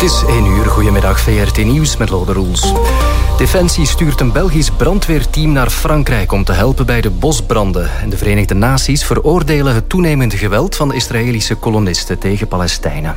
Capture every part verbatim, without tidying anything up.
Het is één uur. Goedemiddag, V R T Nieuws met Lode Roels. Defensie stuurt een Belgisch brandweerteam naar Frankrijk om te helpen bij de bosbranden. En de Verenigde Naties veroordelen het toenemende geweld van Israëlische kolonisten tegen Palestijnen.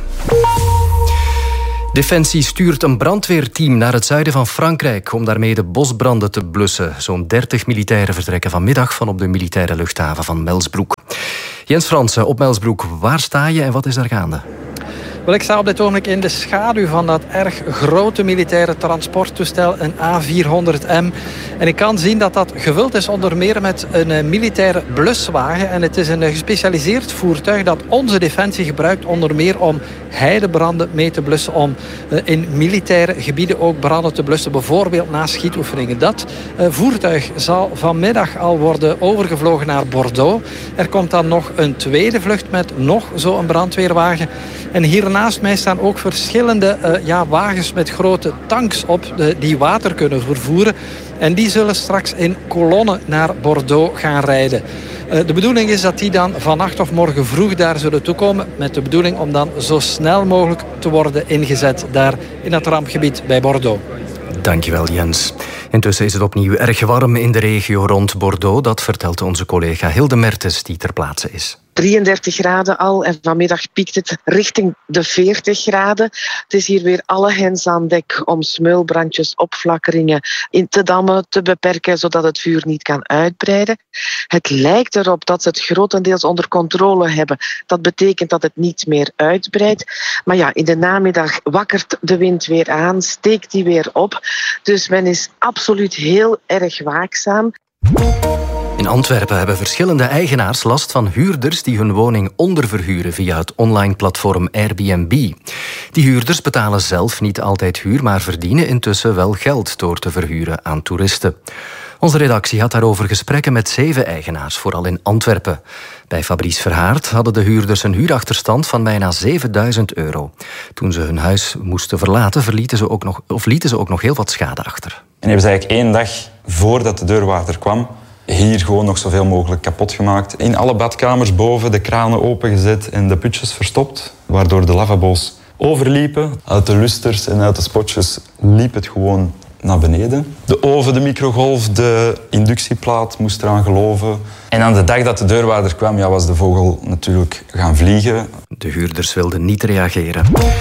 Defensie stuurt een brandweerteam naar het zuiden van Frankrijk om daarmee de bosbranden te blussen. Zo'n dertig militairen vertrekken vanmiddag van op de militaire luchthaven van Melsbroek. Jens Fransen, op Melsbroek, waar sta je en wat is daar gaande? Wel, ik sta op dit ogenblik in de schaduw van dat erg grote militaire transporttoestel, een A vierhonderd M. En ik kan zien dat dat gevuld is onder meer met een militaire bluswagen. En het is een gespecialiseerd voertuig dat onze defensie gebruikt onder meer om heidebranden mee te blussen, om in militaire gebieden ook branden te blussen, bijvoorbeeld na schietoefeningen. Dat voertuig zal vanmiddag al worden overgevlogen naar Bordeaux. Er komt dan nog een tweede vlucht met nog zo'n brandweerwagen. En hiernaast mij staan ook verschillende uh, ja, wagens met grote tanks op uh, die water kunnen vervoeren. En die zullen straks in kolonnen naar Bordeaux gaan rijden. Uh, de bedoeling is dat die dan vannacht of morgen vroeg daar zullen toekomen, met de bedoeling om dan zo snel mogelijk te worden ingezet daar in het rampgebied bij Bordeaux. Dankjewel, Jens. Intussen is het opnieuw erg warm in de regio rond Bordeaux. Dat vertelt onze collega Hilde Mertens, die ter plaatse is. drieëndertig graden al en vanmiddag piekt het richting de veertig graden. Het is hier weer alle hens aan dek om smeulbrandjes, opflakkeringen in te dammen, te beperken, zodat het vuur niet kan uitbreiden. Het lijkt erop dat ze het grotendeels onder controle hebben. Dat betekent dat het niet meer uitbreidt. Maar ja, in de namiddag wakkert de wind weer aan, steekt die weer op. Dus men is absoluut heel erg waakzaam. In Antwerpen hebben verschillende eigenaars last van huurders die hun woning onderverhuren via het online platform Airbnb. Die huurders betalen zelf niet altijd huur, maar verdienen intussen wel geld door te verhuren aan toeristen. Onze redactie had daarover gesprekken met zeven eigenaars, vooral in Antwerpen. Bij Fabrice Verhaert hadden de huurders een huurachterstand van bijna zevenduizend euro. Toen ze hun huis moesten verlaten, verlieten ze ook nog, of lieten ze ook nog heel wat schade achter. En hebben ze eigenlijk één dag voordat de deurwaarder kwam hier gewoon nog zoveel mogelijk kapot gemaakt. In alle badkamers boven de kranen opengezet en de putjes verstopt, waardoor de lavabo's overliepen. Uit de lusters en uit de spotjes liep het gewoon naar beneden. De oven, de microgolf, de inductieplaat moest eraan geloven. En aan de dag dat de deurwaarder kwam, ja, was de vogel natuurlijk gaan vliegen. De huurders wilden niet reageren.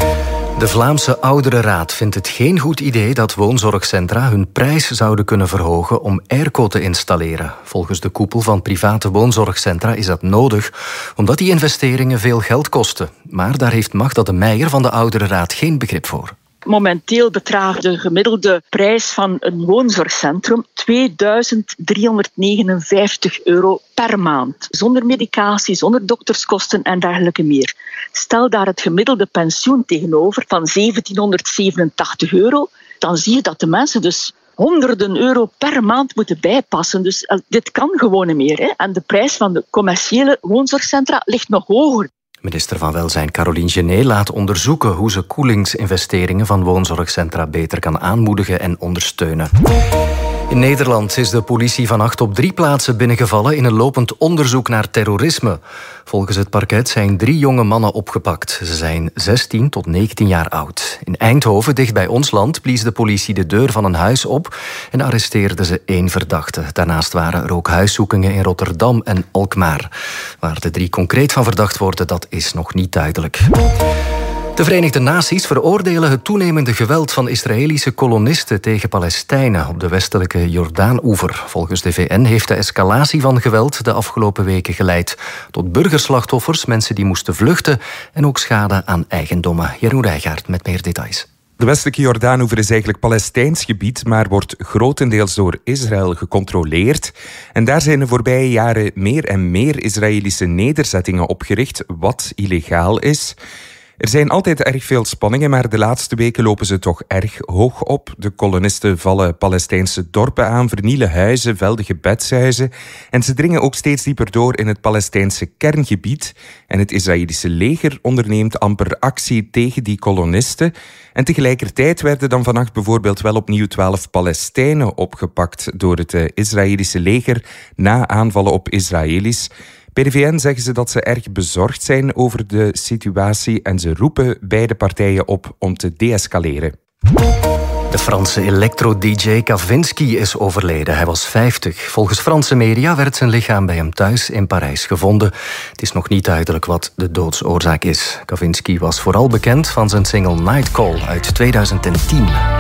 De Vlaamse Ouderenraad vindt het geen goed idee dat woonzorgcentra hun prijs zouden kunnen verhogen om airco te installeren. Volgens de koepel van private woonzorgcentra is dat nodig, omdat die investeringen veel geld kosten. Maar daar heeft Magda de Meijer van de Ouderenraad geen begrip voor. Momenteel bedraagt de gemiddelde prijs van een woonzorgcentrum tweeduizend driehonderdnegenenvijftig euro per maand. Zonder medicatie, zonder dokterskosten en dergelijke meer. Stel daar het gemiddelde pensioen tegenover van zeventienhonderdzevenentachtig euro, dan zie je dat de mensen dus honderden euro per maand moeten bijpassen. Dus uh, dit kan gewoon niet meer. Hè. En de prijs van de commerciële woonzorgcentra ligt nog hoger. Minister van Welzijn Caroline Genet laat onderzoeken hoe ze koelingsinvesteringen van woonzorgcentra beter kan aanmoedigen en ondersteunen. In Nederland is de politie vannacht op drie plaatsen binnengevallen in een lopend onderzoek naar terrorisme. Volgens het parket zijn drie jonge mannen opgepakt. Ze zijn zestien tot negentien jaar oud. In Eindhoven, dicht bij ons land, blies de politie de deur van een huis op en arresteerde ze één verdachte. Daarnaast waren er ook huiszoekingen in Rotterdam en Alkmaar. Waar de drie concreet van verdacht worden, dat is nog niet duidelijk. De Verenigde Naties veroordelen het toenemende geweld van Israëlische kolonisten tegen Palestijnen op de westelijke Jordaan-oever. Volgens de V N heeft de escalatie van geweld de afgelopen weken geleid tot burgerslachtoffers, mensen die moesten vluchten en ook schade aan eigendommen. Jeroen Rijgaard met meer details. De westelijke Jordaan-oever is eigenlijk Palestijns gebied, maar wordt grotendeels door Israël gecontroleerd. En daar zijn de voorbije jaren meer en meer Israëlische nederzettingen opgericht, wat illegaal is. Er zijn altijd erg veel spanningen, maar de laatste weken lopen ze toch erg hoog op. De kolonisten vallen Palestijnse dorpen aan, vernielen huizen, velden gebedshuizen. En ze dringen ook steeds dieper door in het Palestijnse kerngebied. En het Israëlische leger onderneemt amper actie tegen die kolonisten. En tegelijkertijd werden dan vannacht bijvoorbeeld wel opnieuw twaalf Palestijnen opgepakt door het Israëlische leger na aanvallen op Israëli's. Bij de V N zeggen ze dat ze erg bezorgd zijn over de situatie en ze roepen beide partijen op om te deescaleren. De Franse electro-D J Kavinsky is overleden. Hij was vijftig. Volgens Franse media werd zijn lichaam bij hem thuis in Parijs gevonden. Het is nog niet duidelijk wat de doodsoorzaak is. Kavinsky was vooral bekend van zijn single Night Call uit tweeduizend tien.